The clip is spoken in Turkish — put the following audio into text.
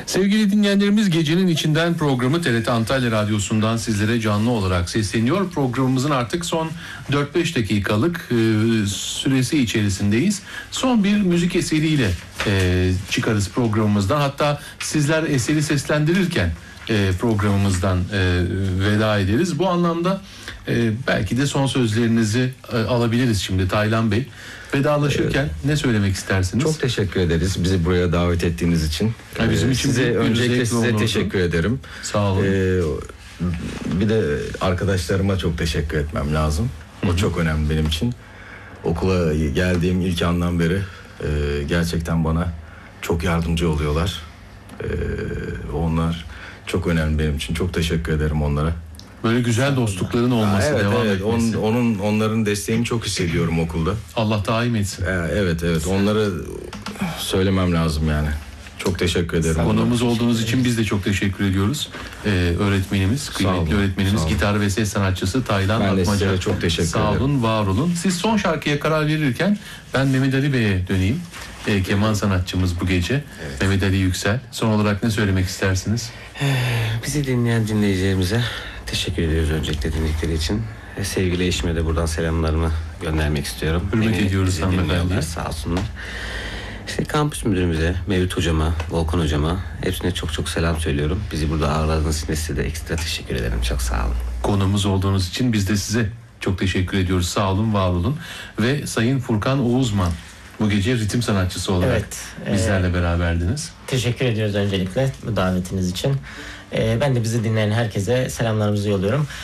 Sevgili dinleyenlerimiz, Gecenin İçinden programı TRT Antalya Radyosu'ndan sizlere canlı olarak sesleniyor. Programımızın artık son 4-5 dakikalık süresi içerisindeyiz. Son bir müzik eseriyle çıkarız programımızdan. Hatta sizler eseri seslendirirken programımızdan veda ederiz. Bu anlamda belki de son sözlerinizi alabiliriz şimdi Taylan Bey. Vedalaşırken ne söylemek istersiniz? Çok teşekkür ederiz bizi buraya davet ettiğiniz için. Bizim için öncelikle size teşekkür ederim. Sağ olun. Bir de arkadaşlarıma çok teşekkür etmem lazım. O çok önemli benim için. Okula geldiğim ilk andan beri gerçekten bana çok yardımcı oluyorlar. Onlar çok önemli benim için. Çok teşekkür ederim onlara. Böyle güzel dostlukların olması, devam etmesi. Onların desteğini çok hissediyorum okulda. Allah daim etsin. Evet. Onları söylemem lazım yani. Çok teşekkür ederim. Konuğumuz olduğunuz için biz de çok teşekkür ediyoruz. Öğretmenimiz, kıymetli öğretmenimiz, gitar ve ses sanatçısı Taylan Akmaca. Ben de size çok teşekkür ederim. Sağ olun, var olun. Siz son şarkıya karar verirken ben Mehmet Ali Bey'e döneyim. Keman sanatçımız bu gece. Evet. Mehmet Ali Yüksel. Son olarak ne söylemek istersiniz? Bizi dinleyen dinleyicilerimize teşekkür ediyoruz öncelikle dinledikleri için. Sevgili eşime de buradan selamlarımı göndermek istiyorum. Hürmet ediyoruz hanımefendiye. Sağ olsunlar. İşte kampüs müdürümüze, Mevlüt hocama, Volkan hocama hepsine çok çok selam söylüyorum. Bizi burada ağırladığınız için size de ekstra teşekkür ederim. Çok sağ olun. Konuğumuz olduğunuz için biz de size çok teşekkür ediyoruz. Sağ olun, var olun. Ve Sayın Furkan Oğuzman bu gece ritim sanatçısı olarak bizlerle beraberdiniz. Teşekkür ediyoruz öncelikle bu davetiniz için. Ben de bizi dinleyen herkese selamlarımızı yolluyorum.